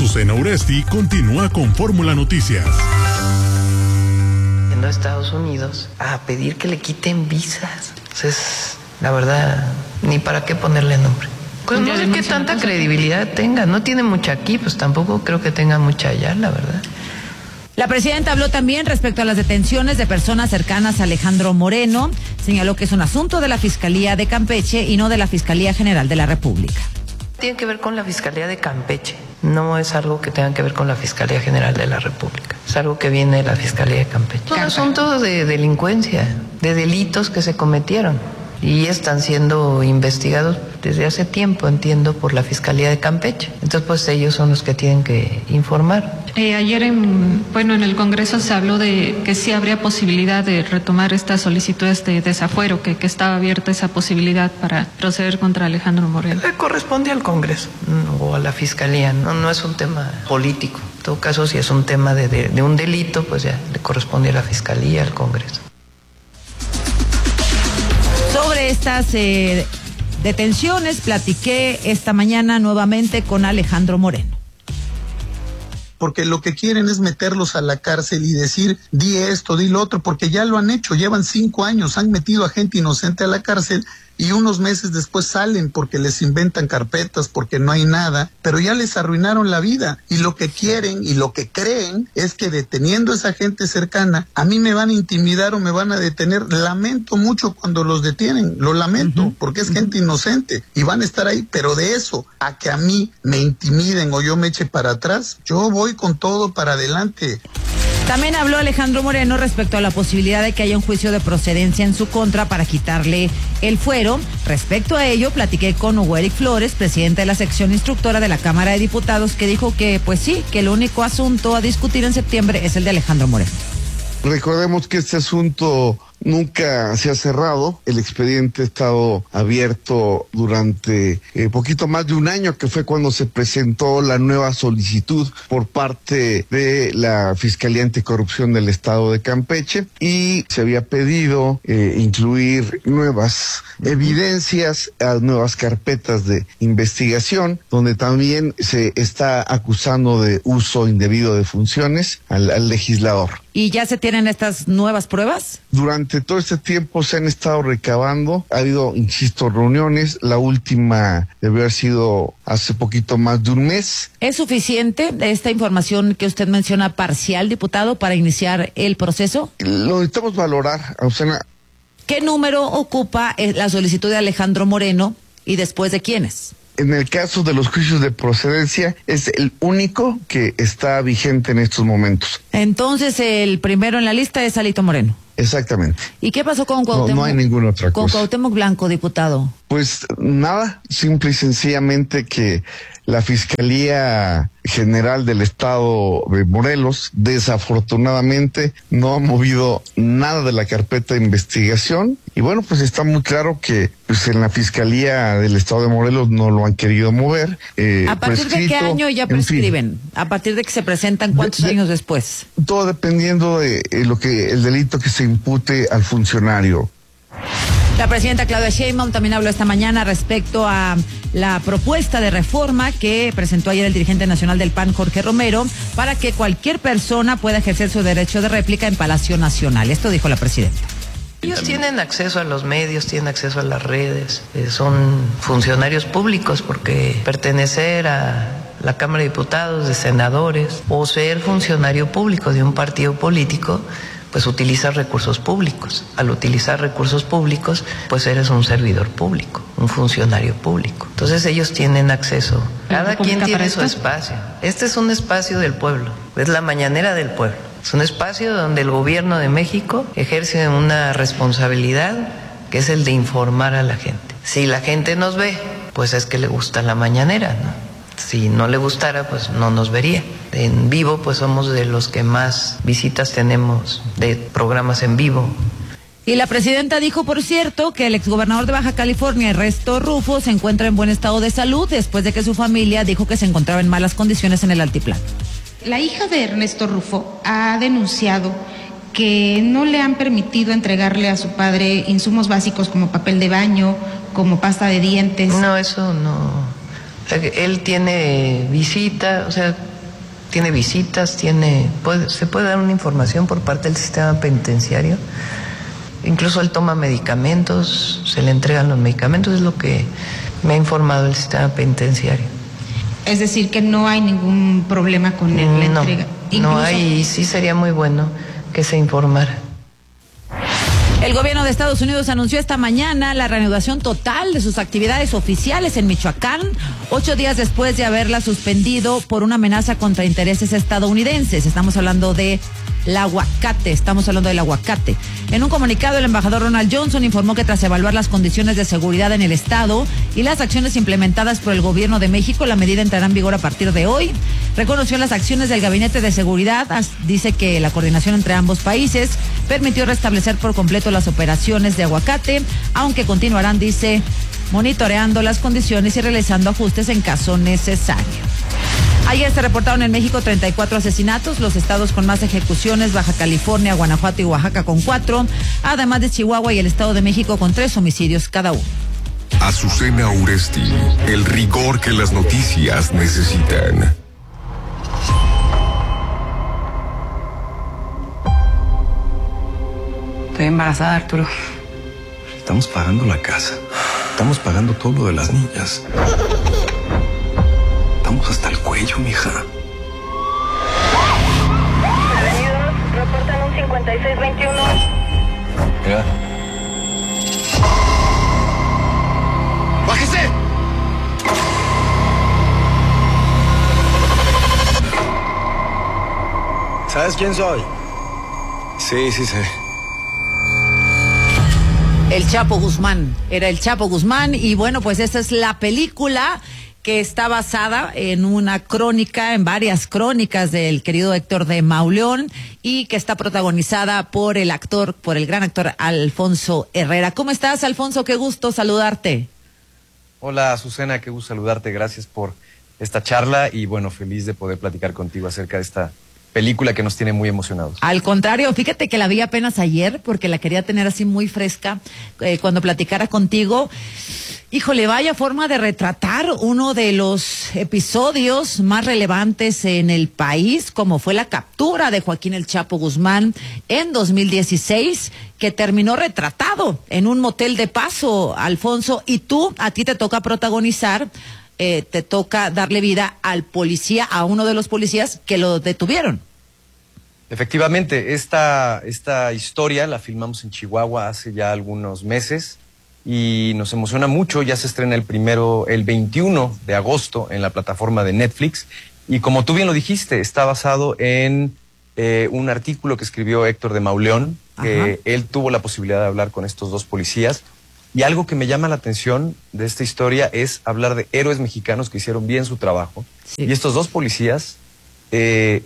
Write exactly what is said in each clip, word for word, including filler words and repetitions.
Azucena Uresti continúa con Fórmula Noticias. Yendo a Estados Unidos a pedir que le quiten visas. Entonces, la verdad, ni para qué ponerle nombre. Pues no sé qué tanta credibilidad tenga. No tiene mucha aquí, pues tampoco creo que tenga mucha allá, la verdad. La presidenta habló también respecto a las detenciones de personas cercanas a Alejandro Moreno. Señaló que es un asunto de la Fiscalía de Campeche y no de la Fiscalía General de la República. Tiene que ver con la Fiscalía de Campeche. No es algo que tenga que ver con la Fiscalía General de la República. Es algo que viene de la Fiscalía de Campeche. Es un asunto de delincuencia, de delitos que se cometieron. Y están siendo investigados desde hace tiempo, entiendo, por la Fiscalía de Campeche. Entonces, pues ellos son los que tienen que informar. Eh, ayer, en, bueno, en el Congreso se habló de que sí habría posibilidad de retomar estas solicitudes de desafuero, que, que estaba abierta esa posibilidad para proceder contra Alejandro Moreno. Le corresponde al Congreso o a la Fiscalía, no, no es un tema político. En todo caso, si es un tema de, de, de un delito, pues ya le corresponde a la Fiscalía, al Congreso. Sobre estas eh, detenciones platiqué esta mañana nuevamente con Alejandro Moreno. Porque lo que quieren es meterlos a la cárcel y decir, di esto, di lo otro, porque ya lo han hecho, llevan cinco años, han metido a gente inocente a la cárcel y unos meses después salen porque les inventan carpetas, porque no hay nada, pero ya les arruinaron la vida. Y lo que quieren y lo que creen es que deteniendo a esa gente cercana, a mí me van a intimidar o me van a detener. Lamento mucho cuando los detienen, lo lamento, uh-huh. porque es uh-huh. gente inocente y van a estar ahí, pero de eso a que a mí me intimiden o yo me eche para atrás, yo voy con todo para adelante. También habló Alejandro Moreno respecto a la posibilidad de que haya un juicio de procedencia en su contra para quitarle el fuero. Respecto a ello, platiqué con Hugo Eric Flores, presidente de la sección instructora de la Cámara de Diputados, que dijo que, pues sí, que el único asunto a discutir en septiembre es el de Alejandro Moreno. Recordemos que este asunto nunca se ha cerrado, el expediente ha estado abierto durante eh, poquito más de un año, que fue cuando se presentó la nueva solicitud por parte de la Fiscalía Anticorrupción del Estado de Campeche y se había pedido eh, incluir nuevas evidencias a nuevas carpetas de investigación, donde también se está acusando de uso indebido de funciones al, al legislador. ¿Y ya se tienen estas nuevas pruebas? Durante todo este tiempo se han estado recabando, ha habido, insisto, reuniones, la última debe haber sido hace poquito más de un mes. ¿Es suficiente esta información que usted menciona parcial, diputado, para iniciar el proceso? Lo necesitamos valorar, Azucena. ¿Qué número ocupa la solicitud de Alejandro Moreno y después de quiénes? En el caso de los juicios de procedencia, es el único que está vigente en estos momentos. Entonces, el primero en la lista es Alito Moreno. Exactamente. ¿Y qué pasó con Cuauhtémoc? No, no hay ninguna otra cosa. Con Cuauhtémoc Blanco, diputado. Pues nada, simple y sencillamente que la Fiscalía General del Estado de Morelos desafortunadamente no ha movido nada de la carpeta de investigación y bueno, pues está muy claro que pues en la Fiscalía del Estado de Morelos no lo han querido mover. Eh, ¿A partir de qué año ya prescriben? En fin. ¿A partir de que se presentan cuántos de, de, años después? Todo dependiendo de eh, lo que el delito que se impute al funcionario. La presidenta Claudia Sheinbaum también habló esta mañana respecto a la propuesta de reforma que presentó ayer el dirigente nacional del P A N, Jorge Romero, para que cualquier persona pueda ejercer su derecho de réplica en Palacio Nacional. Esto dijo la presidenta. Ellos tienen acceso a los medios, tienen acceso a las redes, eh, son funcionarios públicos porque pertenecer a la Cámara de Diputados, de senadores o ser funcionario público de un partido político, pues utiliza recursos públicos. Al utilizar recursos públicos, pues eres un servidor público, un funcionario público. Entonces ellos tienen acceso. Cada quien tiene su espacio. Este es un espacio del pueblo, es la mañanera del pueblo. Es un espacio donde el gobierno de México ejerce una responsabilidad que es el de informar a la gente. Si la gente nos ve, pues es que le gusta la mañanera, ¿no? Si no le gustara, pues no nos vería. En vivo, pues somos de los que más visitas tenemos de programas en vivo. Y la presidenta dijo, por cierto, que el exgobernador de Baja California, Ernesto Rufo, se encuentra en buen estado de salud después de que su familia dijo que se encontraba en malas condiciones en el altiplano. La hija de Ernesto Rufo ha denunciado que no le han permitido entregarle a su padre insumos básicos como papel de baño, como pasta de dientes. No, eso no. Él tiene visita, o sea, tiene visitas, tiene, puede, se puede dar una información por parte del sistema penitenciario. Incluso él toma medicamentos, se le entregan los medicamentos, es lo que me ha informado el sistema penitenciario. Es decir, que no hay ningún problema con él, la no, entrega. Incluso... No hay, y sí sería muy bueno que se informara. El gobierno de Estados Unidos anunció esta mañana la reanudación total de sus actividades oficiales en Michoacán, ocho días después de haberla suspendido por una amenaza contra intereses estadounidenses. Estamos hablando de el aguacate, estamos hablando del aguacate. En un comunicado, el embajador Ronald Johnson informó que tras evaluar las condiciones de seguridad en el estado y las acciones implementadas por el gobierno de México, la medida entrará en vigor a partir de hoy. Reconoció las acciones del Gabinete de Seguridad, dice que la coordinación entre ambos países permitió restablecer por completo las operaciones de aguacate, aunque continuarán, dice, monitoreando las condiciones y realizando ajustes en caso necesario. Ayer se reportaron en México treinta y cuatro asesinatos, los estados con más ejecuciones, Baja California, Guanajuato y Oaxaca con cuatro, además de Chihuahua y el Estado de México con tres homicidios cada uno. Azucena Uresti, el rigor que las noticias necesitan. Estoy embarazada, Arturo. Estamos pagando la casa. Estamos pagando todo lo de las niñas. Estamos hasta el cuello, mija. Avenidos, reportan un cincuenta y seis veintiuno. Mira. ¡Bájese! ¿Sabes quién soy? Sí, sí sé. El Chapo Guzmán, era el Chapo Guzmán, y bueno, pues esta es la película que está basada en una crónica, en varias crónicas del querido Héctor de Mauleón, y que está protagonizada por el actor, por el gran actor Alfonso Herrera. ¿Cómo estás, Alfonso? Qué gusto saludarte. Hola, Azucena, qué gusto saludarte, gracias por esta charla y bueno, feliz de poder platicar contigo acerca de esta película que nos tiene muy emocionados. Al contrario, fíjate que la vi apenas ayer porque la quería tener así muy fresca eh, cuando platicara contigo. Híjole, vaya forma de retratar uno de los episodios más relevantes en el país, como fue la captura de Joaquín El Chapo Guzmán en dos mil dieciséis, que terminó retratado en un motel de paso, Alfonso, y tú, a ti te toca protagonizar, eh, te toca darle vida al policía, a uno de los policías que lo detuvieron. Efectivamente, esta, esta historia la filmamos en Chihuahua hace ya algunos meses y nos emociona mucho. Ya se estrena el primero, el veintiuno de agosto en la plataforma de Netflix, y como tú bien lo dijiste, está basado en eh, un artículo que escribió Héctor de Mauleón, que Ajá. él tuvo la posibilidad de hablar con estos dos policías, y algo que me llama la atención de esta historia es hablar de héroes mexicanos que hicieron bien su trabajo, sí. y estos dos policías eh,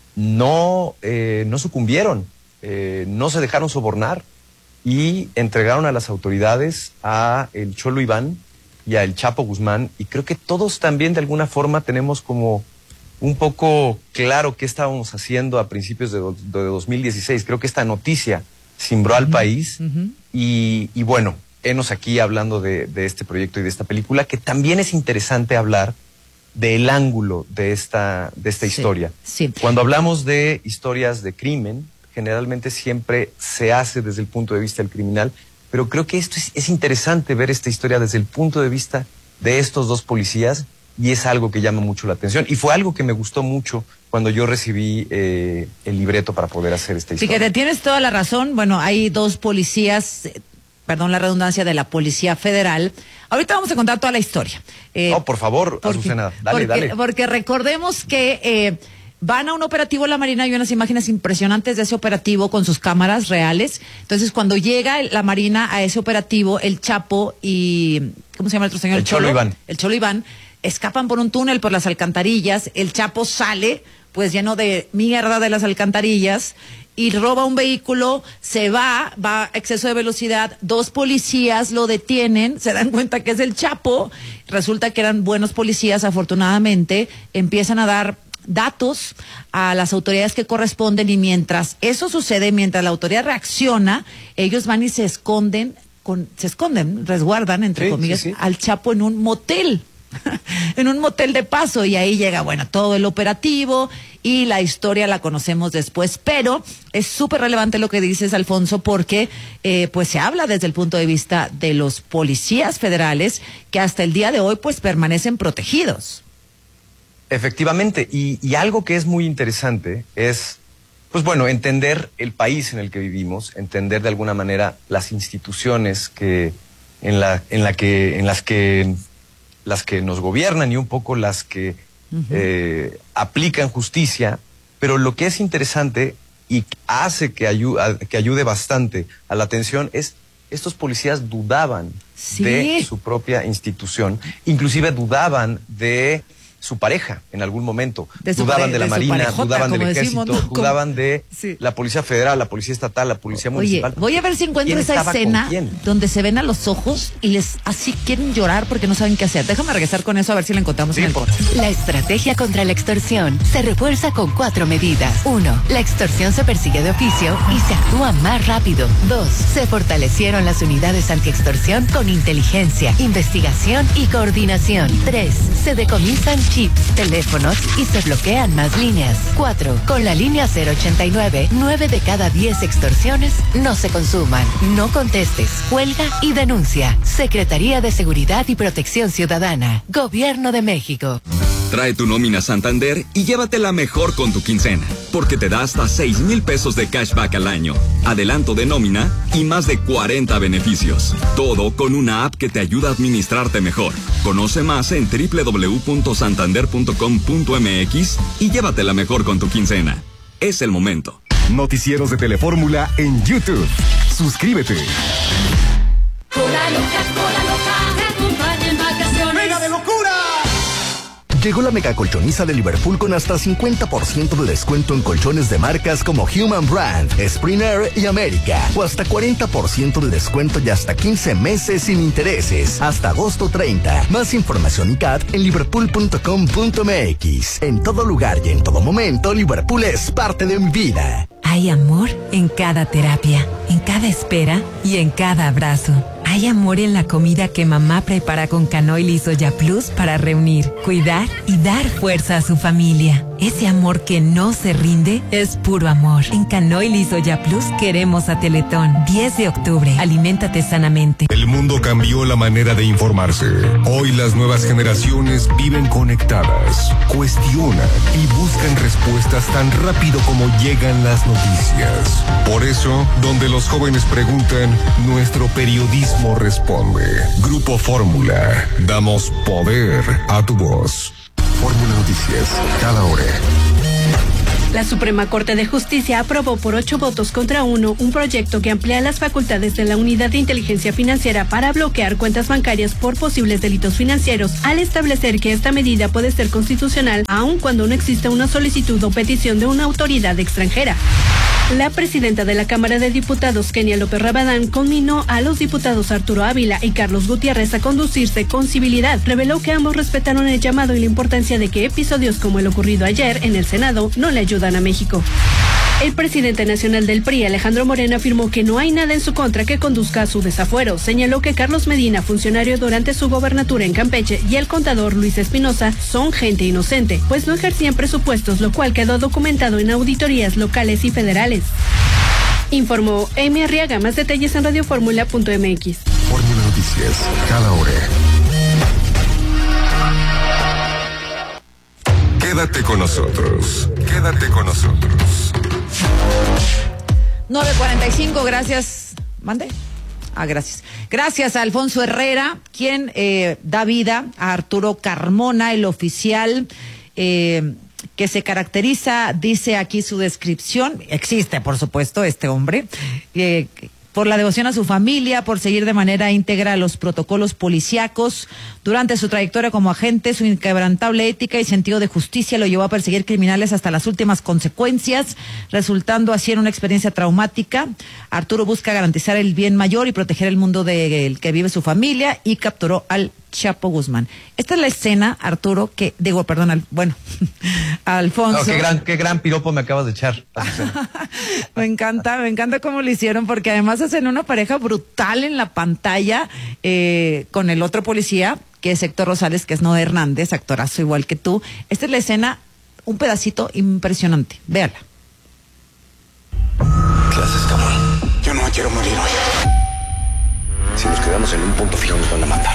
no, eh, no sucumbieron, eh, no se dejaron sobornar, y entregaron a las autoridades a el Cholo Iván y a el Chapo Guzmán, y creo que todos también de alguna forma tenemos como un poco claro qué estábamos haciendo a principios de, do, de dos mil dieciséis. Creo que esta noticia cimbró uh-huh. al país, uh-huh. y, y bueno, enos aquí hablando de, de este proyecto y de esta película, que también es interesante hablar del ángulo de esta, de esta sí, historia. Sí. Cuando hablamos de historias de crimen, generalmente siempre se hace desde el punto de vista del criminal, pero creo que esto es, es interesante ver esta historia desde el punto de vista de estos dos policías, y es algo que llama mucho la atención, y fue algo que me gustó mucho cuando yo recibí eh, el libreto para poder hacer esta historia. Fíjate, tienes toda la razón. Bueno, hay dos policías, eh, perdón la redundancia, de la Policía Federal. Ahorita vamos a contar toda la historia. Eh, no, por favor, Azucena, dale, porque, dale. Porque recordemos que eh, van a un operativo la Marina, y unas imágenes impresionantes de ese operativo con sus cámaras reales. Entonces, cuando llega la Marina a ese operativo, el Chapo y... ¿cómo se llama el otro señor? El Cholo, Cholo Iván. El Cholo Iván escapan por un túnel por las alcantarillas. El Chapo sale, pues lleno de mierda de las alcantarillas, y roba un vehículo, se va, va a exceso de velocidad, dos policías lo detienen, se dan cuenta que es el Chapo, resulta que eran buenos policías, afortunadamente, empiezan a dar datos a las autoridades que corresponden, y mientras eso sucede, mientras la autoridad reacciona, ellos van y se esconden, con, se esconden, resguardan, entre sí, comillas, sí, sí. al Chapo en un motel. en un motel de paso, y ahí llega, bueno, todo el operativo y la historia la conocemos después, pero es súper relevante lo que dices, Alfonso, porque eh, pues se habla desde el punto de vista de los policías federales que hasta el día de hoy pues permanecen protegidos. Efectivamente, y, y algo que es muy interesante es, pues bueno, entender el país en el que vivimos, entender de alguna manera las instituciones que en la en la que en las que las que nos gobiernan y un poco las que uh-huh. eh, aplican justicia, pero lo que es interesante y hace que ayude, que ayude bastante a la atención es estos policías dudaban sí. de su propia institución, inclusive dudaban de su pareja en algún momento, de dudaban de la de Marina, parejota, dudaban del Ejército, decimos, ¿no? dudaban de sí. la Policía Federal, la Policía Estatal, la Policía Municipal. Oye, voy a ver si encuentro esa escena donde se ven a los ojos y les así quieren llorar porque no saben qué hacer. Déjame regresar con eso a ver si la encontramos sí, en el corte. La estrategia contra la extorsión se refuerza con cuatro medidas. Uno, la extorsión se persigue de oficio y se actúa más rápido. Dos, se fortalecieron las unidades antiextorsión con inteligencia, investigación y coordinación. Tres, se decomisan chips, teléfonos y se bloquean más líneas. Cuatro, con la línea cero ochenta y nueve, nueve de cada diez extorsiones no se consuman. No contestes, cuelga y denuncia. Secretaría de Seguridad y Protección Ciudadana. Gobierno de México. Trae tu nómina Santander y llévatela mejor con tu quincena, porque te da hasta seis mil pesos de cashback al año, adelanto de nómina y más de cuarenta beneficios. Todo con una app que te ayuda a administrarte mejor. Conoce más en doble u doble u doble u punto santander punto com punto m x y llévatela mejor con tu quincena. Es el momento. Noticieros de Telefórmula en YouTube. Suscríbete. Cola loca, cola loca, te acompaña en vacaciones. ¡Mega de locura! Llegó la mega colchoniza de Liverpool con hasta cincuenta por ciento de descuento en colchones de marcas como Human Brand, Springer y América. O hasta cuarenta por ciento de descuento y hasta quince meses sin intereses. Hasta agosto treinta. Más información y C A T en liverpool punto com punto m x. En todo lugar y en todo momento, Liverpool es parte de mi vida. Hay amor en cada terapia, en cada espera y en cada abrazo. Hay amor en la comida que mamá prepara con Canoil y Soya Plus para reunir, cuidar y dar fuerza a su familia. Ese amor que no se rinde es puro amor. En Canoil y Soya Plus queremos a Teletón. diez de octubre. Aliméntate sanamente. El mundo cambió la manera de informarse. Hoy las nuevas generaciones viven conectadas, cuestionan y buscan respuestas tan rápido como llegan las noticias. Por eso, donde los jóvenes preguntan, nuestro periodismo responde. Grupo Fórmula. Damos poder a tu voz. Fórmula Noticias. Cada hora. La Suprema Corte de Justicia aprobó por ocho votos contra uno un proyecto que amplía las facultades de la Unidad de Inteligencia Financiera para bloquear cuentas bancarias por posibles delitos financieros, al establecer que esta medida puede ser constitucional aun cuando no exista una solicitud o petición de una autoridad extranjera. La presidenta de la Cámara de Diputados, Kenia López Rabadán, conminó a los diputados Arturo Ávila y Carlos Gutiérrez a conducirse con civilidad. Reveló que ambos respetaron el llamado y la importancia de que episodios como el ocurrido ayer en el Senado no le ayudan a México. El presidente nacional del P R I, Alejandro Moreno, afirmó que no hay nada en su contra que conduzca a su desafuero. Señaló que Carlos Medina, funcionario durante su gobernatura en Campeche, y el contador Luis Espinosa son gente inocente, pues no ejercían presupuestos, lo cual quedó documentado en auditorías locales y federales. Informó Amy Arriaga. Más detalles en radioformula punto m x. Fórmula Noticias. Cada hora. Quédate con nosotros. Quédate con nosotros. nueve cuarenta y cinco, gracias. ¿Mande? Ah, gracias. Gracias a Alfonso Herrera, quien eh, da vida a Arturo Carmona, el oficial eh, que se caracteriza, dice aquí su descripción, existe por supuesto este hombre, eh, por la devoción a su familia, por seguir de manera íntegra los protocolos policíacos. Durante su trayectoria como agente, su inquebrantable ética y sentido de justicia lo llevó a perseguir criminales hasta las últimas consecuencias, resultando así en una experiencia traumática. Arturo busca garantizar el bien mayor y proteger el mundo del que vive su familia, y capturó al Chapo Guzmán. Esta es la escena, Arturo, que, digo, perdón, al, bueno, Alfonso. No, qué gran, qué gran piropo me acabas de echar. Me encanta, me encanta cómo lo hicieron, porque además hacen una pareja brutal en la pantalla eh, con el otro policía, que es Héctor Rosales, que es Noé Hernández, actorazo igual que tú. Esta es la escena, un pedacito impresionante. Véala. ¿Qué haces, cabrón? Yo no me quiero morir hoy. Si nos quedamos en un punto fijo nos van a matar.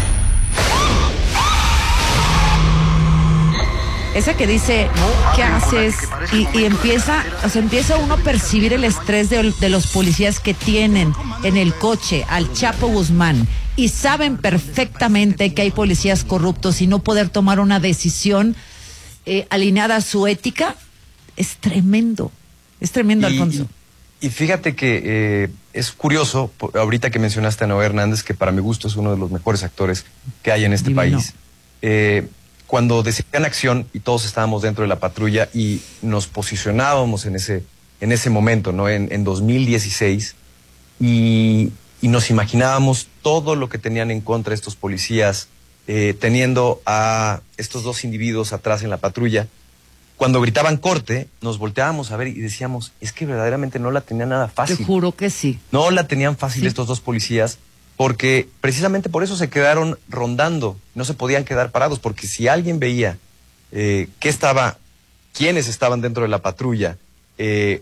Esa que dice, ¿qué haces? Y, y empieza, o sea, empieza uno a percibir el estrés de, de los policías que tienen en el coche al Chapo Guzmán y saben perfectamente que hay policías corruptos y no poder tomar una decisión eh, alineada a su ética, es tremendo, es tremendo, y, Alfonso. Y, y fíjate que eh, es curioso, ahorita que mencionaste a Noé Hernández, que para mi gusto es uno de los mejores actores que hay en este Divino. país. Eh, Cuando decían acción y todos estábamos dentro de la patrulla y nos posicionábamos en ese, en ese momento, ¿no? En, en dos mil dieciséis, y, y nos imaginábamos todo lo que tenían en contra estos policías, eh, teniendo a estos dos individuos atrás en la patrulla. Cuando gritaban corte, nos volteábamos a ver y decíamos, es que verdaderamente no la tenían nada fácil. Te juro que sí. No la tenían fácil Sí. estos dos policías. Porque precisamente por eso se quedaron rondando, no se podían quedar parados, porque si alguien veía eh, qué estaba, quiénes estaban dentro de la patrulla, eh,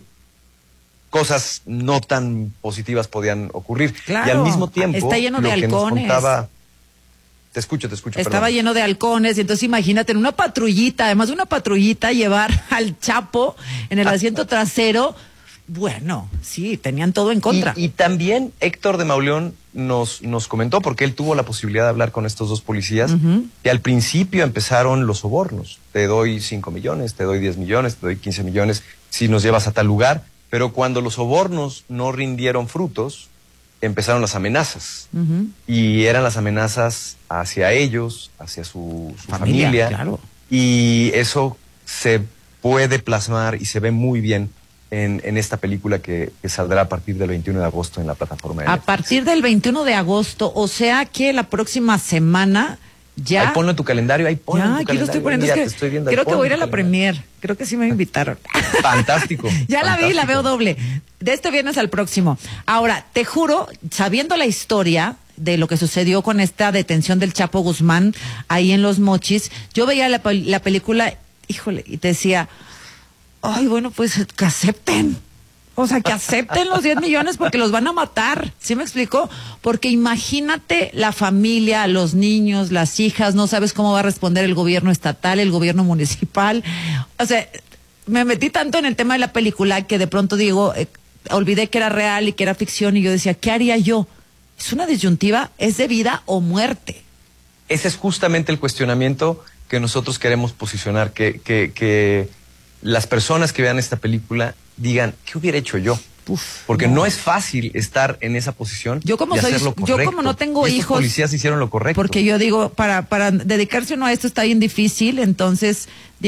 cosas no tan positivas podían ocurrir. Claro, y al mismo tiempo, está lleno de lo que nos halcones. contaba, te escucho, te escucho. Estaba perdón. lleno de halcones, y entonces imagínate en una patrullita, además de una patrullita, llevar al Chapo en el asiento trasero. Bueno, sí, tenían todo en contra. Y, y también Héctor de Mauleón nos, nos comentó, porque él tuvo la posibilidad de hablar con estos dos policías, Uh-huh. que al principio empezaron los sobornos. Te doy cinco millones, te doy diez millones, te doy quince millones si nos llevas a tal lugar. Pero cuando los sobornos no rindieron frutos, empezaron las amenazas. Uh-huh. Y eran las amenazas hacia ellos, hacia su, su Familia, familia. claro. Y eso se puede plasmar y se ve muy bien En, en esta película que, que saldrá a partir del veintiuno de agosto en la plataforma de A Netflix. partir del veintiuno de agosto, o sea que la próxima semana ya... Ahí ponlo en tu calendario, ahí ponlo Ya, en tu aquí lo estoy calendario. poniendo. Mira, es te que estoy viendo, ahí creo que ponlo voy a ir a en la tu calendario. premier. Creo que sí me invitaron. Fantástico. Ya la vi, la fantástico. veo doble. De este viernes al próximo. Ahora, te juro, sabiendo la historia de lo que sucedió con esta detención del Chapo Guzmán ahí en Los Mochis, yo veía la, pel- la película, híjole, y te decía, ay, bueno, pues que acepten. O sea, que acepten los diez millones porque los van a matar. ¿Sí me explico? Porque imagínate la familia, los niños, las hijas, no sabes cómo va a responder el gobierno estatal, el gobierno municipal. O sea, me metí tanto en el tema de la película que de pronto digo, eh, olvidé que era real y que era ficción y yo decía, ¿qué haría yo? Es una disyuntiva, es de vida o muerte. Ese es justamente el cuestionamiento que nosotros queremos posicionar, que, que, que las personas que vean esta película digan, ¿qué hubiera hecho yo? Uf, Porque no. no es fácil estar en esa posición. Yo como y soy, hacer lo yo como correcto. no tengo Y estos hijos, policías hicieron lo correcto. porque yo digo, para, para dedicarse uno a esto está bien difícil, entonces